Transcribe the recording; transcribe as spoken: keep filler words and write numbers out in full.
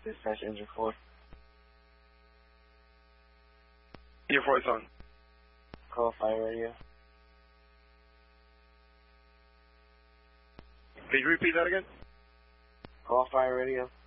Dispatch engine four. Your voice on. Call fire radio. Can you repeat that again? Call fire radio.